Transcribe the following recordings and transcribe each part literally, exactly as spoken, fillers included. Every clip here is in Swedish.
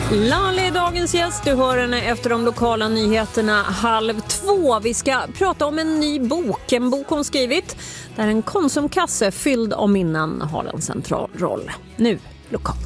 Lalle är dagens gäst. Du hör henne efter de lokala nyheterna halv två. Vi ska prata om en ny bok. En bok hon skrivit där en konsumkasse fylld av minnen har en central roll. Nu lokalt.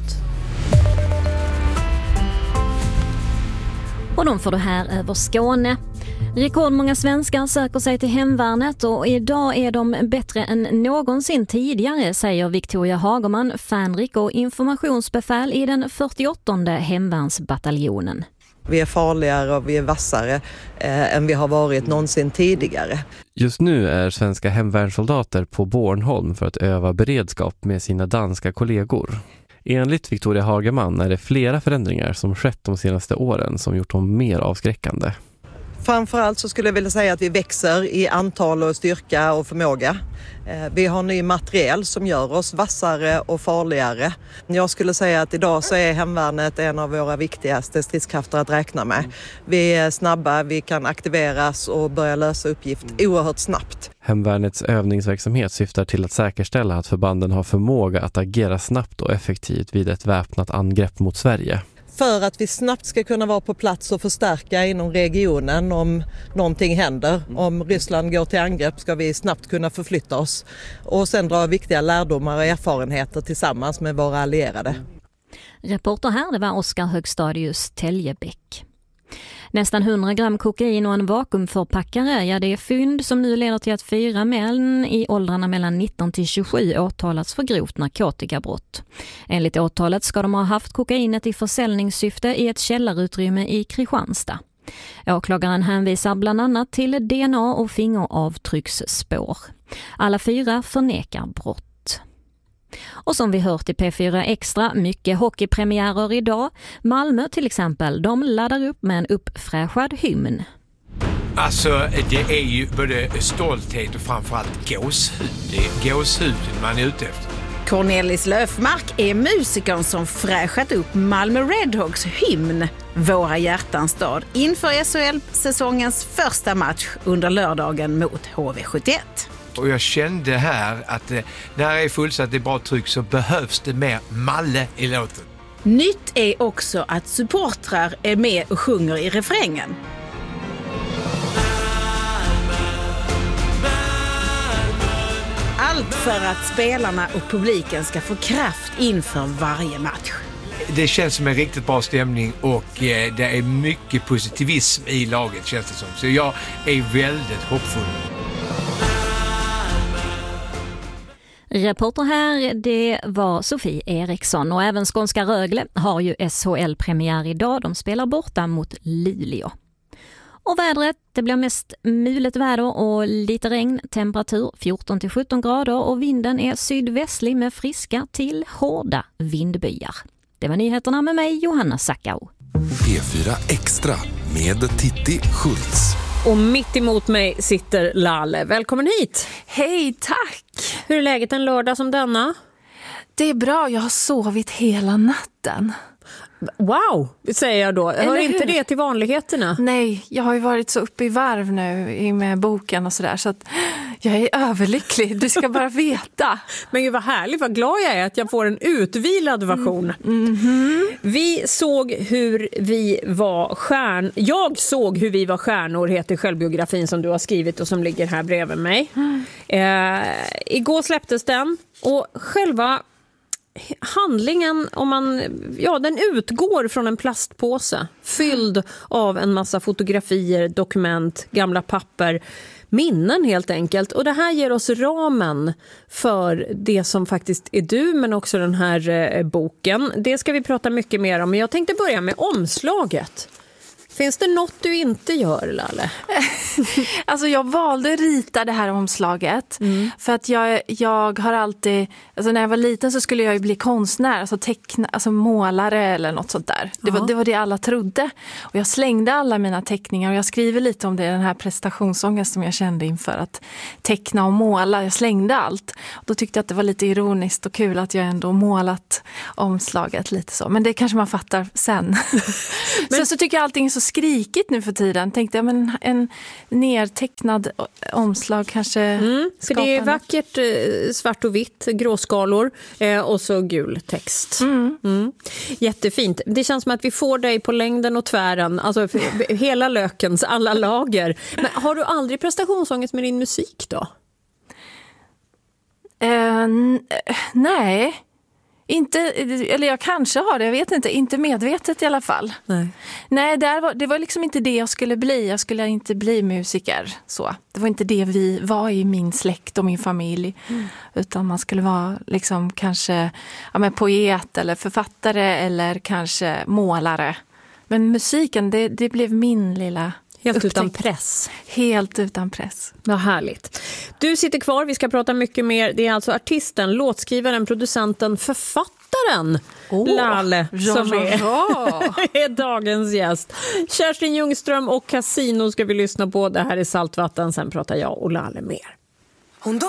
Och de får det här över Skåne. Rekordmånga svenskar söker sig till hemvärnet och idag är de bättre än någonsin tidigare, säger Victoria Hagerman, fanrik och informationsbefäl i den fyrtioåttonde hemvärnsbataljonen. Vi är farligare och vi är vassare eh, än vi har varit någonsin tidigare. Just nu är svenska hemvärnssoldater på Bornholm för att öva beredskap med sina danska kollegor. Enligt Victoria Hagerman är det flera förändringar som skett de senaste åren som gjort dem mer avskräckande. Framförallt så skulle jag vilja säga att vi växer i antal och styrka och förmåga. Vi har ny materiel som gör oss vassare och farligare. Jag skulle säga att idag så är hemvärnet en av våra viktigaste stridskrafter att räkna med. Vi är snabba, vi kan aktiveras och börja lösa uppgift oerhört snabbt. Hemvärnets övningsverksamhet syftar till att säkerställa att förbanden har förmåga att agera snabbt och effektivt vid ett väpnat angrepp mot Sverige. För att vi snabbt ska kunna vara på plats och förstärka inom regionen om någonting händer. Om Ryssland går till angrepp ska vi snabbt kunna förflytta oss och sen dra viktiga lärdomar och erfarenheter tillsammans med våra allierade. Reporter här, det var Oskar Högstadius Täljebäck. Nästan hundra gram kokain och en vakuumförpackare, ja det är fynd som nu leder till att fyra män i åldrarna mellan nitton till tjugosju åtalats för grovt narkotikabrott. Enligt åtalet ska de ha haft kokainet i försäljningssyfte i ett källarutrymme i Kristianstad. Åklagaren hänvisar bland annat till D N A och fingeravtrycksspår. Alla fyra förnekar brott. Och som vi hört i P fyra Extra, mycket hockeypremiärer idag. Malmö till exempel, de laddar upp med en uppfräschad hymn. Alltså det är ju både stolthet och framförallt gåshud. Det är gåshuden man är ute efter. Cornelis Löfmark är musikern som fräschat upp Malmö Redhawks hymn Våra hjärtans stad inför S H L-säsongens första match under lördagen mot H V sjuttioett. Och jag kände här att eh, när det är fullsatt, det är bra tryck, så behövs det mer Malle i låten. Nytt är också att supportrar är med och sjunger i refrängen. Allt för att spelarna och publiken ska få kraft inför varje match. Det känns som en riktigt bra stämning och eh, det är mycket positivism i laget, känns det som. Så jag är väldigt hoppfull. Reporter här, det var Sofie Eriksson och även skånska Rögle har ju S H L-premiär idag. De spelar borta mot Luleå. Och vädret, det blir mest mulet väder och lite regn, temperatur fjorton till sjutton grader och vinden är sydvästlig med friska till hårda vindbyar. Det var nyheterna med mig, Johanna Sackau. P fyra Extra med Titti Schultz. Och mitt emot mig sitter Lalle. Välkommen hit. Hej, tack. Hur är läget en lördag som denna? Det är bra, jag har sovit hela natten. Wow, säger jag då. Jag hör inte hur? det till vanligheterna. Nej, jag har ju varit så uppe i varv nu med boken och sådär så att jag är överlycklig. Du ska bara veta. Men gud vad härligt, vad glad jag är att jag får en utvilad version. Mm. Mm-hmm. Vi såg hur vi var stjärn... Jag såg hur vi var stjärnor, heter självbiografin som du har skrivit och som ligger här bredvid mig. Mm. Eh, igår släpptes den och själva... handlingen, om man, ja, den utgår från en plastpåse fylld av en massa fotografier, dokument, gamla papper, minnen helt enkelt. Och det här ger oss ramen för det som faktiskt är du, men också den här eh, boken. Det ska vi prata mycket mer om, men jag tänkte börja med omslaget. Finns det något du inte gör, Lalle? Alltså jag valde att rita det här omslaget mm. för att jag, jag har alltid, alltså när jag var liten så skulle jag ju bli konstnär, alltså teckna, alltså målare eller något sånt där. Det var, det var det alla trodde. Och jag slängde alla mina teckningar och jag skriver lite om det, den här prestationsångest som jag kände inför att teckna och måla. Jag slängde allt. Och då tyckte jag att det var lite ironiskt och kul att jag ändå målat omslaget lite så. Men det kanske man fattar sen. Men så, så tycker jag allting är så så skrikigt nu för tiden. Tänkte jag, men en nertecknad omslag kanske mm, för det är något. vackert eh, svart och vitt, gråskalor eh, och så gul text. Mm. Mm. Jättefint. Det känns som att vi får dig på längden och tvären, alltså för, hela lökens alla lager. Men har du aldrig prestationsångest med din musik då? Eh, n- nej. Inte, eller jag kanske har det, jag vet inte. Inte medvetet i alla fall. Nej, Nej det, var, det var liksom inte det jag skulle bli. Jag skulle inte bli musiker. Så. Det var inte det vi var i min släkt och min familj. Mm. Utan man skulle vara liksom kanske ja, men poet eller författare eller kanske målare. Men musiken, det, det blev min lilla... Helt upptäckt. utan press. Helt utan press. Vad härligt. Du sitter kvar, vi ska prata mycket mer. Det är alltså artisten, låtskrivaren, producenten, författaren oh, Lalle ja, som ja, är, ja. är dagens gäst. Kerstin Ljungström och Casino ska vi lyssna på. Det här är Saltvatten, sen pratar jag och Lalle mer. Hon